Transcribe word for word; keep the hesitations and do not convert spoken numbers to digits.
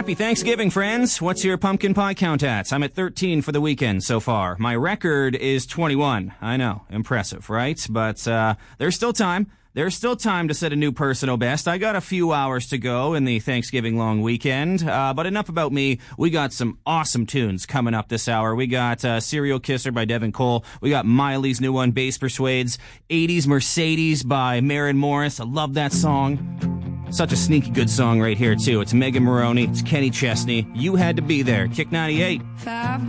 Happy Thanksgiving, friends. What's your pumpkin pie count at? I'm at thirteen for the weekend so far. My record is twenty-one. I know, impressive, right? But uh, there's still time. There's still time to set a new personal best. I got a few hours to go in the Thanksgiving long weekend. Uh, but enough about me. We got some awesome tunes coming up this hour. We got uh, Serial Kisser by Devin Cole. We got Miley's new one, Bass Persuades. eighties Mercedes by Maren Morris. I love that song. Such a sneaky good song right here, too. It's Megan Maroney. It's Kenny Chesney. You Had to Be There. Kick ninety-eight. Five